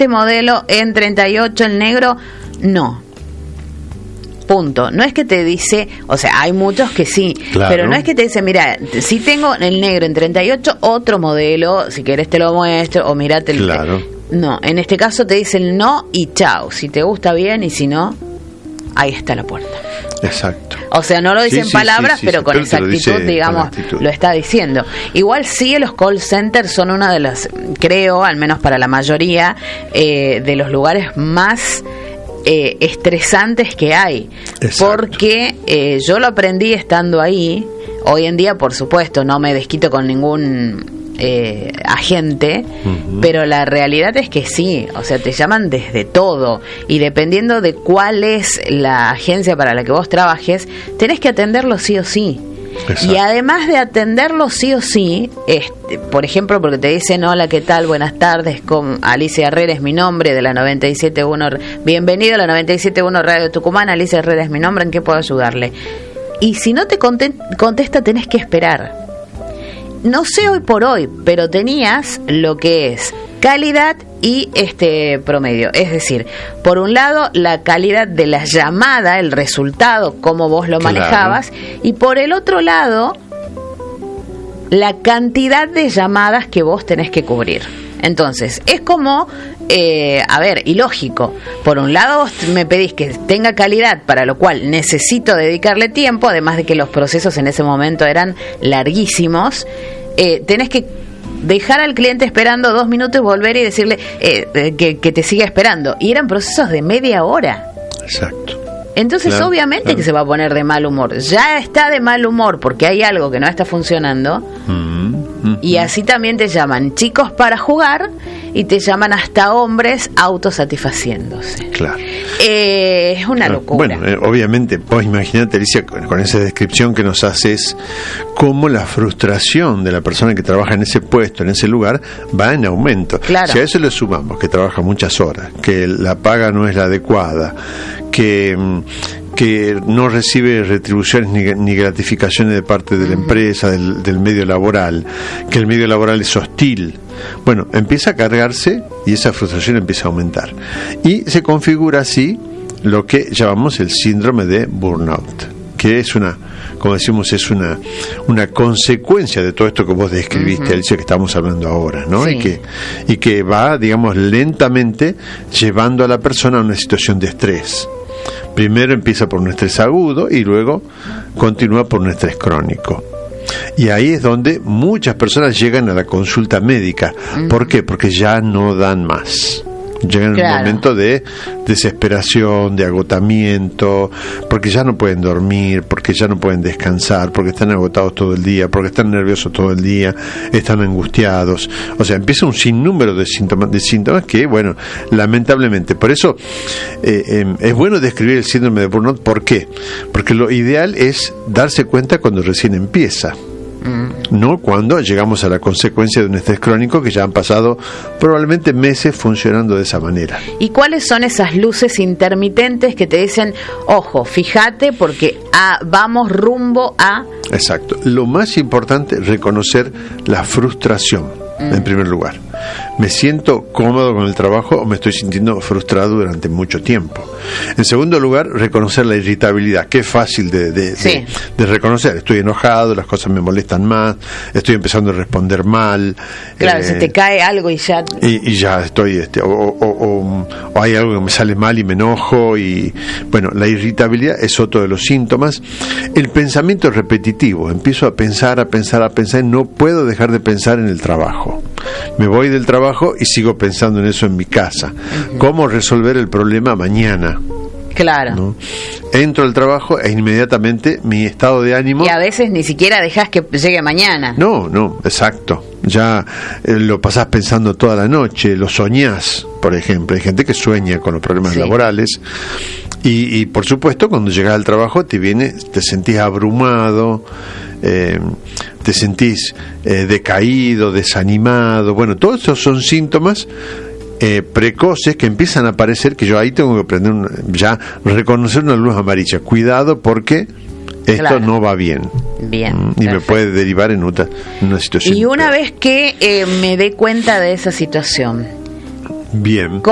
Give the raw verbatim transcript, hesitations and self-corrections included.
este modelo en treinta y ocho, el negro, no. Punto. No es que te dice, o sea, hay muchos que sí, claro, pero no es que te dice, mira, si tengo el negro en treinta y ocho, otro modelo, si querés te lo muestro, o mirate el... Claro. No, en este caso te dicen no y chao. Si te gusta bien y si no, ahí está la puerta. Exacto. O sea, no lo dice sí, en sí, palabras, sí, sí, pero sí, con pero exactitud, lo digamos, actitud. Lo está diciendo. Igual sí, los call centers son una de las, creo, al menos para la mayoría, eh, de los lugares más... Eh, estresantes que hay. Exacto. Porque eh, yo lo aprendí estando ahí. Hoy en día, por supuesto, no me desquito con ningún eh, agente, uh-huh. pero la realidad es que sí, o sea, te llaman desde todo, y dependiendo de cuál es la agencia para la que vos trabajes, tenés que atenderlo sí o sí. Exacto. Y además de atenderlo sí o sí, este, por ejemplo, porque te dicen hola, ¿qué tal? Buenas tardes, con Alicia Herrera es mi nombre, de la noventa y siete punto uno, bienvenido a la noventa y siete punto uno Radio Tucumán, Alicia Herrera es mi nombre, ¿en qué puedo ayudarle? Y si no te contesta, tenés que esperar. No sé hoy por hoy, pero tenías lo que es calidad y este promedio. Es decir, por un lado, la calidad de la llamada, el resultado, cómo vos lo claro. manejabas, y por el otro lado, la cantidad de llamadas que vos tenés que cubrir. Entonces, es como, eh, a ver, ilógico. Por un lado, vos me pedís que tenga calidad, para lo cual necesito dedicarle tiempo, además de que los procesos en ese momento eran larguísimos. Eh, tenés que dejar al cliente esperando dos minutos, volver y decirle eh, que, que te siga esperando. Y eran procesos de media hora. Exacto. Entonces, claro, obviamente claro. que se va a poner de mal humor. Ya está de mal humor porque hay algo que no está funcionando. Mm-hmm. Mm-hmm. Y así también te llaman chicos para jugar y te llaman hasta hombres autosatisfaciéndose. Claro. Eh, es una claro. locura. Bueno, eh, obviamente, vos imaginate, Alicia, con, con esa descripción que nos haces, cómo la frustración de la persona que trabaja en ese puesto, en ese lugar, va en aumento. Claro. Si a eso le sumamos que trabaja muchas horas, que la paga no es la adecuada, que... que no recibe retribuciones ni, ni gratificaciones de parte de la empresa, del, del medio laboral, que el medio laboral es hostil, bueno, empieza a cargarse y esa frustración empieza a aumentar. Y se configura así lo que llamamos el síndrome de burnout, que es una, como decimos, es una una consecuencia de todo esto que vos describiste, uh-huh. Alicia, que estamos hablando ahora, ¿no? Sí. Y que y que va, digamos, lentamente llevando a la persona a una situación de estrés. Primero empieza por un estrés agudo y luego continúa por un estrés crónico. Y ahí es donde muchas personas llegan a la consulta médica. Uh-huh. ¿Por qué? Porque ya no dan más. Llegan claro. en un momento de desesperación, de agotamiento, porque ya no pueden dormir, porque ya no pueden descansar, porque están agotados todo el día, porque están nerviosos todo el día, están angustiados. O sea, empieza un sinnúmero de síntomas, de síntomas que, bueno, lamentablemente, por eso eh, eh, es bueno describir el síndrome de burnout. ¿Por qué? Porque lo ideal es darse cuenta cuando recién empieza. No cuando llegamos a la consecuencia de un estrés crónico que ya han pasado probablemente meses funcionando de esa manera. ¿Y cuáles son esas luces intermitentes que te dicen, ojo, fíjate porque ah, vamos rumbo a... Exacto. Lo más importante es reconocer la frustración, mm. en primer lugar. ¿Me siento cómodo con el trabajo o me estoy sintiendo frustrado durante mucho tiempo? En segundo lugar, reconocer la irritabilidad, que es fácil de, de, sí. de, de reconocer. Estoy enojado, las cosas me molestan más, estoy empezando a responder mal. Claro, eh, se te cae algo y ya... Y, y ya estoy... Este, o, o, o, o hay algo que me sale mal y me enojo. Y bueno, la irritabilidad es otro de los síntomas. El pensamiento es repetitivo. Empiezo a pensar, a pensar, a pensar y no puedo dejar de pensar en el trabajo. Me voy del trabajo y sigo pensando en eso en mi casa. Uh-huh. ¿Cómo resolver el problema mañana? Claro. ¿No? Entro al trabajo e inmediatamente mi estado de ánimo... Y a veces ni siquiera dejás que llegue mañana. No, no, exacto. Ya eh, lo pasás pensando toda la noche, lo soñás, por ejemplo. Hay gente que sueña con los problemas sí. laborales. Y, y por supuesto, cuando llegas al trabajo te viene, te sentís abrumado, eh, te sentís eh, decaído, desanimado. Bueno, todos esos son síntomas eh, precoces que empiezan a aparecer, que yo ahí tengo que aprender una, ya reconocer una luz amarilla. Cuidado porque esto claro. no va bien. Bien. Y perfecto. Me puede derivar en otra, en una situación. Y una vez que eh, me dé cuenta de esa situación. Bien.